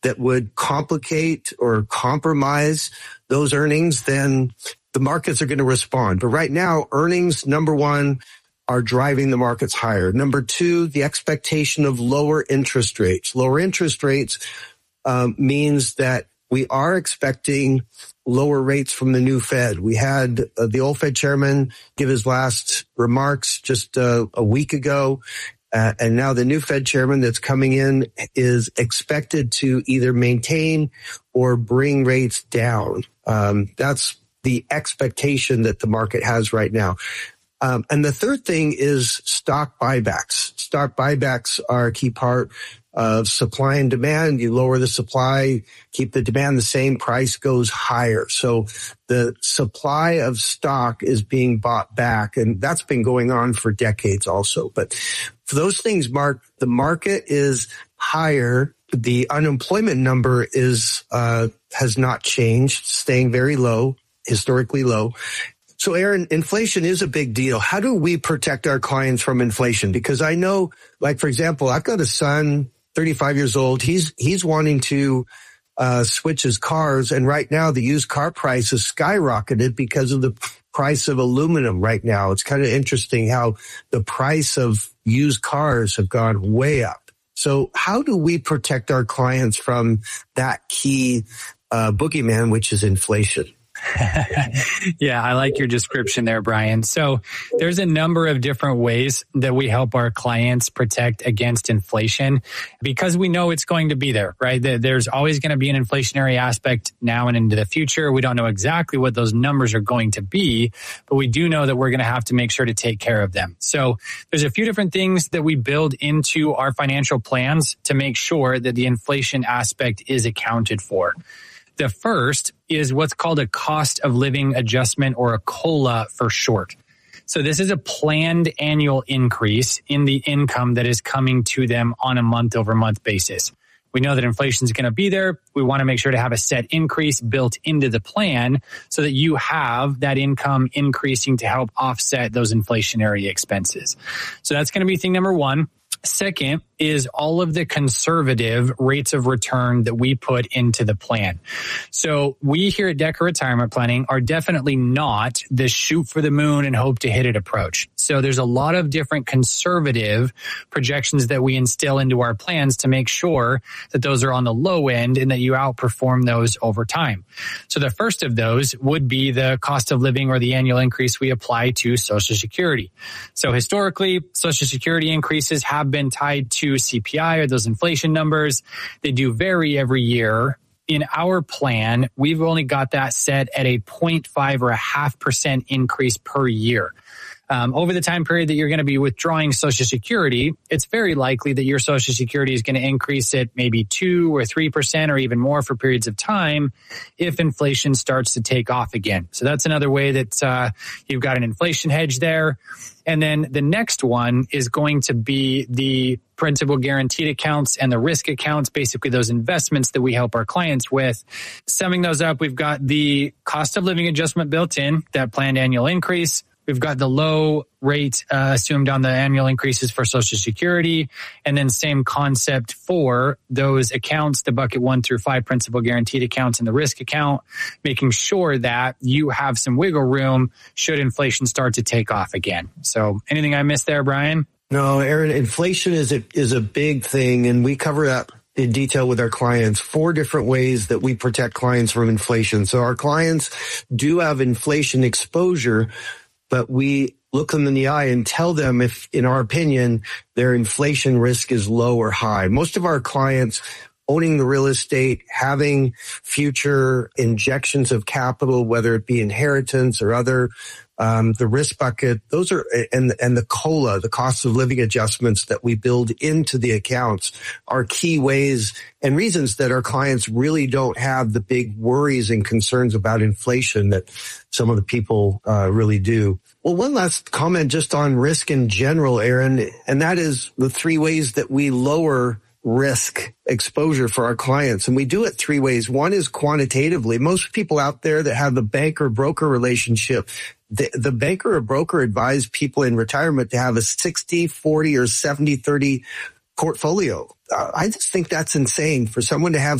that would complicate or compromise those earnings, then the markets are going to respond. But right now, earnings, number one, are driving the markets higher. Number two, the expectation of lower interest rates. Lower interest rates means that we are expecting lower rates from the new Fed. We had the old Fed chairman give his last remarks just a week ago. And now the new Fed chairman that's coming in is expected to either maintain or bring rates down. That's the expectation that the market has right now. And the third thing is stock buybacks. Stock buybacks are a key part of supply and demand. You lower the supply, keep the demand the same, price goes higher. So the supply of stock is being bought back, and that's been going on for decades also. But for those things, Mark, the market is higher. The unemployment number is has not changed, staying very low, historically low. So, Aaron, inflation is a big deal. How do we protect our clients from inflation? Because I know, like, for example, I've got a son, 35 years old. He's wanting to switch his cars. And right now, the used car price has skyrocketed because of the price of aluminum right now. It's kind of interesting how the price of used cars have gone way up. So how do we protect our clients from that key boogeyman, which is inflation? Yeah, I like your description there, Brian. So there's a number of different ways that we help our clients protect against inflation because we know it's going to be there, right? There's always going to be an inflationary aspect now and into the future. We don't know exactly what those numbers are going to be, but we do know that we're going to have to make sure to take care of them. So there's a few different things that we build into our financial plans to make sure that the inflation aspect is accounted for. The first is what's called a cost of living adjustment, or a COLA for short. So this is a planned annual increase in the income that is coming to them on a month-over-month basis. We know that inflation is going to be there. We want to make sure to have a set increase built into the plan so that you have that income increasing to help offset those inflationary expenses. So that's going to be thing number one. Second is all of the conservative rates of return that we put into the plan. So we here at Decker Retirement Planning are definitely not the shoot for the moon and hope to hit it approach. So there's a lot of different conservative projections that we instill into our plans to make sure that those are on the low end and that you outperform those over time. So the first of those would be the cost of living, or the annual increase we apply to Social Security. So historically, Social Security increases have been tied to CPI, or those inflation numbers. They do vary every year. In our plan, we've only got that set at a 0.5 or a 0.5% increase per year. Over the time period that you're going to be withdrawing Social Security, it's very likely that your Social Security is going to increase at maybe 2 or 3% or even more for periods of time if inflation starts to take off again. So that's another way that you've got an inflation hedge there. And then the next one is going to be the principal guaranteed accounts and the risk accounts, basically those investments that we help our clients with. Summing those up, we've got the cost of living adjustment built in, that planned annual increase. We've got the low rate assumed on the annual increases for Social Security, and then same concept for those accounts, the bucket 1 through 5 principal guaranteed accounts and the risk account, making sure that you have some wiggle room should inflation start to take off again. So anything I missed there, Brian? No, Aaron, inflation is a big thing, and we cover that in detail with our clients. 4 different ways that we protect clients from inflation. So our clients do have inflation exposure, but we look them in the eye and tell them if, in our opinion, their inflation risk is low or high. Most of our clients owning the real estate, having future injections of capital, whether it be inheritance or other, the risk bucket, those are, and the COLA, the cost of living adjustments that we build into the accounts, are key ways and reasons that our clients really don't have the big worries and concerns about inflation that some of the people really do. Well, one last comment just on risk in general, Aaron, and that is the 3 ways that we lower risk exposure for our clients. And we do it 3 ways. One is quantitatively. Most people out there that have a bank or broker relationship, the banker or broker advise people in retirement to have a 60-40 or 70-30 portfolio. I just think that's insane for someone to have